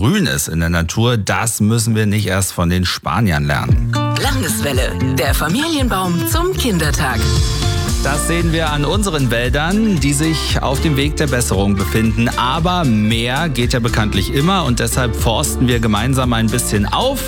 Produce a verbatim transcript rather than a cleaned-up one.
grün ist in der Natur, das müssen wir nicht erst von den Spaniern lernen. Landeswelle, der Familienbaum zum Kindertag. Das sehen wir an unseren Wäldern, die sich auf dem Weg der Besserung befinden. Aber mehr geht ja bekanntlich immer und deshalb forsten wir gemeinsam ein bisschen auf.